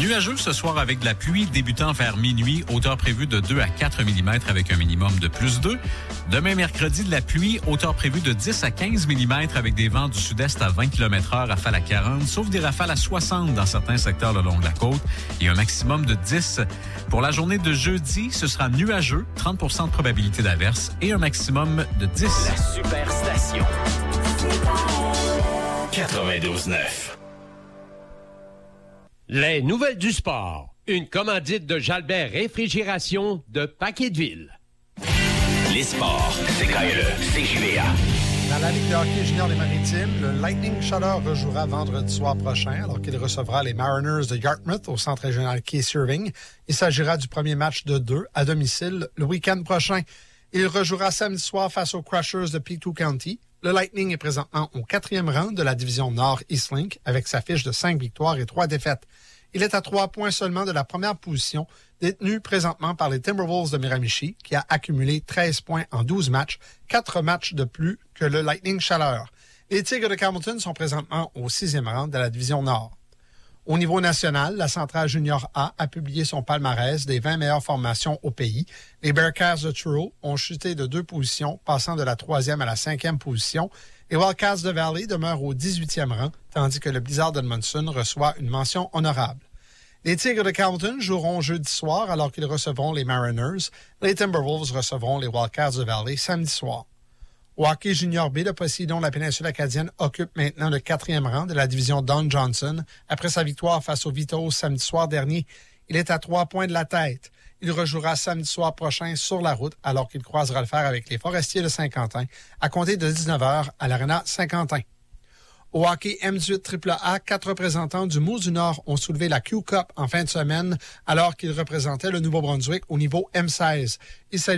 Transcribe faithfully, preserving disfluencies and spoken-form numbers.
Nuageux ce soir avec de la pluie débutant vers minuit, hauteur prévue de deux à quatre millimètres avec un minimum de plus deux. Demain mercredi, de la pluie, hauteur prévue de dix à quinze millimètres avec des vents du sud-est à vingt kilomètres heure, rafales à quarante, sauf des rafales à soixante dans certains secteurs le long de la côte et un maximum de dix. Pour la journée de jeudi, ce sera nuageux, trente pour cent de probabilité d'averse et un maximum de dix. La Superstation. quatre-vingt-douze neuf. Les nouvelles du sport. Une commandite de Jalbert Réfrigération de Paqueteville. Les sports, c'est K L E, C J V A. Dans la Ligue de hockey junior des Maritimes, le Lightning Chaleur rejouera vendredi soir prochain alors qu'il recevra les Mariners de Yarmouth au centre régional Case Irving. Il s'agira du premier match de deux à domicile le week-end prochain. Il rejouera samedi soir face aux Crushers de Pictou County. Le Lightning est présentement au quatrième rang de la division Nord Eastlink avec sa fiche de cinq victoires et trois défaites. Il est à trois points seulement de la première position, détenu présentement par les Timberwolves de Miramichi, qui a accumulé treize points en douze matchs, quatre matchs de plus que le Lightning Chaleur. Les Tigres de Campbellton sont présentement au sixième rang de la division Nord. Au niveau national, la Centrale Junior A a publié son palmarès des vingt meilleures formations au pays. Les Bearcats de Truro ont chuté de deux positions, passant de la troisième à la cinquième position. Les Wildcats de Valley demeurent au dix-huitième rang, tandis que le Blizzard d'Edmondson reçoit une mention honorable. Les Tigres de Carleton joueront jeudi soir alors qu'ils recevront les Mariners. Les Timberwolves recevront les Wildcats de Valley samedi soir. Au hockey junior B, le Poséidon de la péninsule acadienne occupe maintenant le quatrième rang de la division Don Johnson après sa victoire face aux Vitos samedi soir dernier. Il est à trois points de la tête. Il rejouera samedi soir prochain sur la route alors qu'il croisera le fer avec les Forestiers de Saint-Quentin à compter de dix-neuf heures à l'Arena Saint-Quentin. Au hockey M dix-huit triple A, quatre représentants du Mousse du Nord ont soulevé la Q-Cup en fin de semaine alors qu'ils représentaient le Nouveau-Brunswick au niveau M seize. Il s'agit